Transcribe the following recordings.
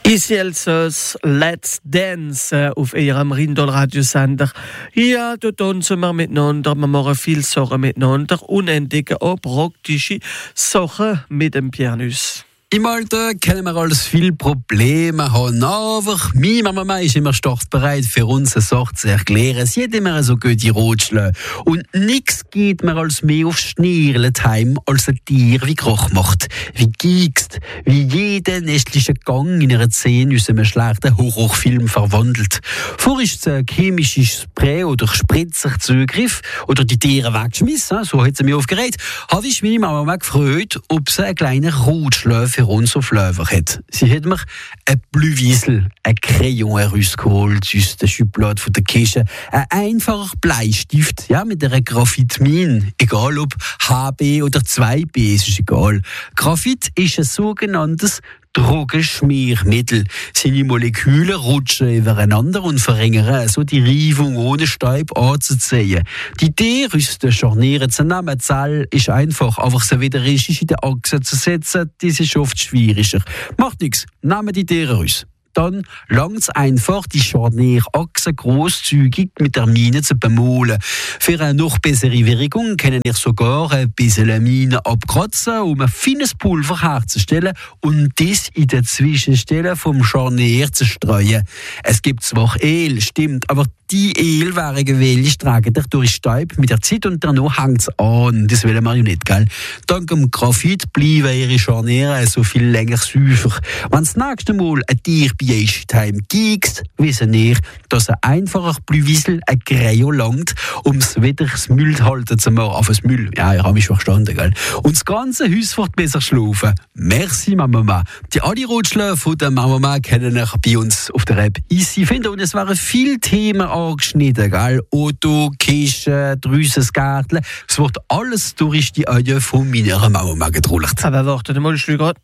Ici Elsass, Let's Dance auf ihrem Rindol-Radiosender. Ja, da tanzen wir miteinander, wir machen viele Sachen miteinander und entdecken auch praktische Sachen mit dem Pianus. Im Alltag können wir alles viele Probleme haben, aber meine Mama ist immer startbereit für uns eine Sache zu erklären. Sie hat immer so gute Ratschläge. Und nichts geht mir als mehr aufs Schnirlen heim, als ein Tier wie Krach macht, wie giegst, wie jeder nächtliche Gang in einer Szene aus einem schlechten Horrorfilm verwandelt. Vorher ist es ein chemisches Spray oder Spritzer Zugriff oder die Tiere weggeschmissen, so hat sie mich aufgeregt, habe ich meine Mama gefragt, ob sie einen kleinen Ratschlag für uns auf Löwer hat. Sie hat mir ein Blühwiesel, ein Crayon herausgeholt aus der Schublade von der Küche, ein einfacher Bleistift, ja, mit einer Graphitmin, egal ob HB oder 2B, es ist egal. Graphit ist ein sogenanntes Drogenschmiermittel. Seine Moleküle rutschen übereinander und verringern so die Reifung ohne Staub anzuziehen. Die Idee, aus den Scharnieren zu nehmen, Zell ist einfach, aber sie wieder richtig in die Achse zu setzen, das ist oft schwieriger. Macht nichts, nehmen die Idee raus. Dann langt's einfach, die Scharnierachse grosszügig mit der Mine zu bemalen. Für eine noch bessere Wirkung können wir sogar ein bisschen Mine abkratzen, um ein feines Pulver herzustellen und das in den Zwischenstellen vom Scharnier zu streuen. Es gibt zwar Öl, stimmt, aber die Öl wären gewählt, tragen dich durch Staub mit der Zeit und danach hängt's an. Das will man ja nicht, gell? Dank dem Graphit bleiben ihre Scharniere so viel länger sauber. Wenn das nächste Mal ein Tier bei euch daheim giegst, wissen ihr, dass ein einfacher Blühwiesel ein Crayon langt, um es wieder das Müll halten zu machen. Auf das Müll, ja, ich habe mich verstanden, gell? Und das ganze Haus wird besser schlafen. Merci, Mama. Die alle Ratschläge von der Mama kennen ihr bei uns auf der App Easy finden und es waren viele Themen angeschnitten, gell? Auto, Küche, Drüsensgärtle. Es wird alles durch die Audio von meiner Mama gedrullt. Aber warte mal, ich gerade.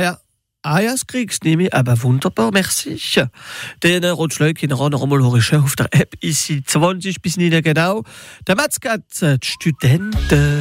Ah ja, das kriegst du nämlich, aber wunderbar, merci. Den Ratschlag können wir noch einmal hören auf der App. Ist 20 bis 9 genau. Der Matzgat, die Studenten.